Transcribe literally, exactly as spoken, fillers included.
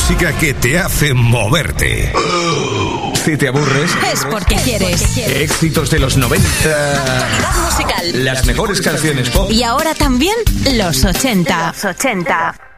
música que te hace moverte. Si te aburres, es porque quieres. Éxitos de los noventa. Actualidad musical. Las mejores canciones pop. Y ahora también los ochenta. Los ochenta.